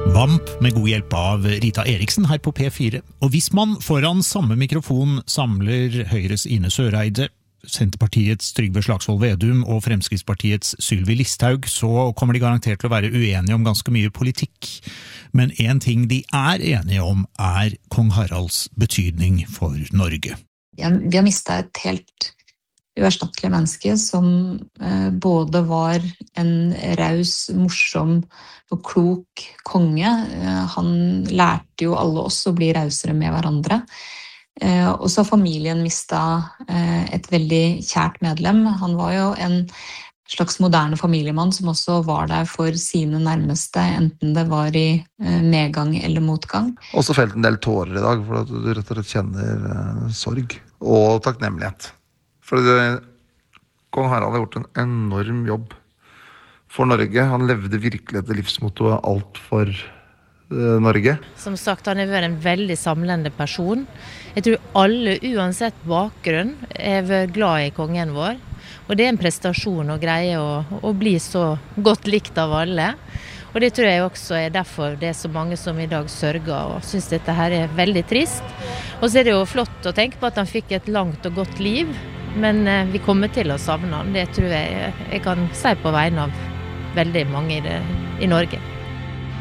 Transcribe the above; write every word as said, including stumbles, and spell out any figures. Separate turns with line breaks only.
Vamp med god hjelp av Rita Eriksen her på P fire. Og hvis man foran samme mikrofon samler Høyres Ine Søreide, Senterpartiets Trygve Slagsvold Vedum og Fremskrittspartiets Sylvi Listhaug, så kommer de garantert til å være uenige om ganske mye politikk. Men en ting de er enige om er kong Haralds betydning for Norge.
Ja, vi har mistet et helt uerstattelig menneske som eh, både var en raus, morsom og klok konge. Eh, han lærte jo alle oss å bli rausere med hverandre. Eh, og så har familien mistet eh, et veldig kjært medlem. Han var jo en slags moderne familiemann som også var der for sine nærmeste, enten det var i eh, medgang eller motgang.
Også felt en del tårer i dag, for at du rett og slett kjenner eh, sorg og takknemlighet. For det, kong Harald har gjort en enorm jobb for Norge. Han levde virkelig etter livsmottoet alt for uh, Norge.
Som sagt, han har vært en veldig samlende person. Jeg tror alle, uansett bakgrunn, er vært glad i kongen vår. Og det er en prestasjon å greie å, å bli så godt likt av alle. Og det tror jeg også er derfor det er så mange som i dag sørger og synes dette her er veldig trist. Og så er det jo flott å tenke på at han fikk et langt og godt liv. Men vi kommer til å savne han, det tror jeg jeg kan si på vegne av veldig mange i, det, i Norge.